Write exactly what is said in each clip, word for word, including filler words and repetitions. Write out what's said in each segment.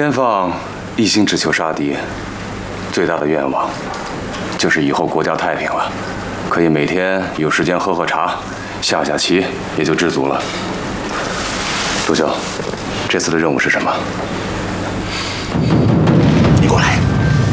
天放一心只求杀敌，最大的愿望就是以后国家太平了，可以每天有时间喝喝茶、下下棋，也就知足了。陆兄，这次的任务是什么？ 你过来。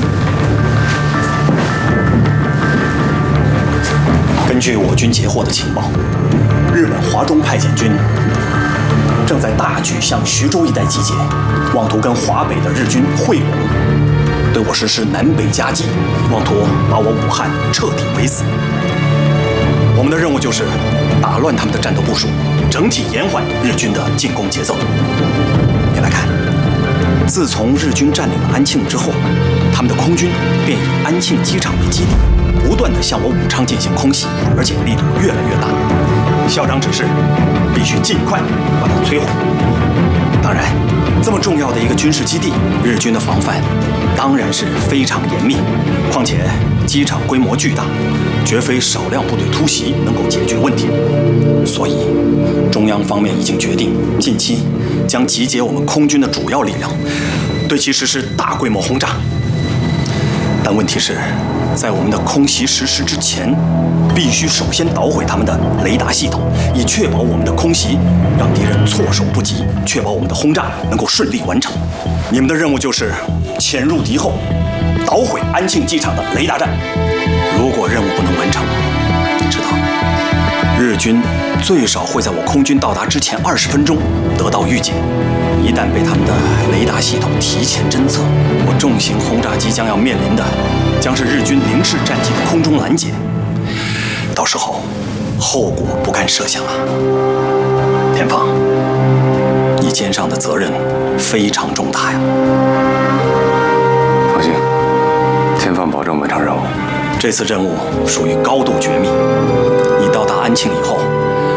根据我军截获的情报，日本华中派遣军正在大举向徐州一带集结，妄图跟华北的日军会拢，对我实施南北夹击，妄图把我武汉彻底围死。我们的任务就是打乱他们的战斗部署，整体延缓日军的进攻节奏。你来看，自从日军占领了安庆之后，他们的空军便以安庆机场为基地，不断地向我武昌进行空袭，而且力度越来越大。校长指示，必须尽快把它摧毁。当然，这么重要的一个军事基地，日军的防范当然是非常严密。况且机场规模巨大，绝非少量部队突袭能够解决问题。所以，中央方面已经决定，近期将集结我们空军的主要力量，对其实施大规模轰炸。但问题是，在我们的空袭实施之前，必须首先捣毁他们的雷达系统，以确保我们的空袭让敌人措手不及，确保我们的轰炸能够顺利完成。你们的任务就是潜入敌后，捣毁安庆机场的雷达站。如果任务不能完成，你知道，日军最少会在我空军到达之前二十分钟得到预警。一旦被他们的雷达系统提前侦测，我重型轰炸机将要面临的将是日军零式战机的空中拦截。到时候，后果不堪设想啊！田放，你肩上的责任非常重大呀。 放心，天放保证完成任务。 这次任务属于高度绝密，你到达安庆以后，